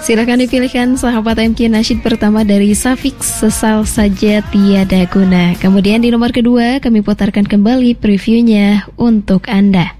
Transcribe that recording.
Silakan dipilihkan sahabat MQ nasyid pertama dari Safik, Sesal Saja Tiada Guna. Kemudian di nomor kedua kami putarkan kembali previewnya untuk Anda.